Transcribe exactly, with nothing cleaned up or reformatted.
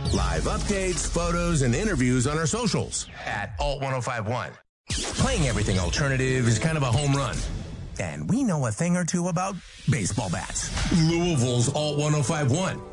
Live updates, photos, and interviews on our socials at Alt ten fifty-one. Playing everything alternative is kind of a home run. And we know a thing or two about baseball bats. Louisville's Alt ten fifty-one.